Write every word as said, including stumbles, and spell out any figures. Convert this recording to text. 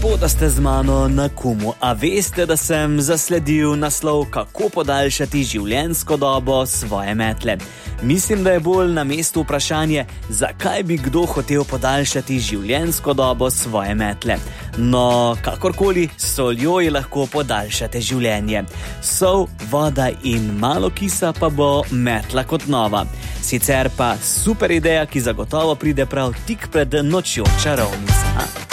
Lepo, da ste z mano na Kumu, a veste, da sem zasledil naslov Kako podaljšati življenjsko dobo svoje metle. Mislim, da je bolj na mestu vprašanje, zakaj bi kdo hotel podaljšati življenjsko dobo svoje metle. No, kakorkoli, s soljo ji lahko podaljšate življenje. Sol, voda in malo kisa pa bo metla kot nova. Sicer pa super ideja, ki zagotovo pride prav tik pred nočjo čarovnic.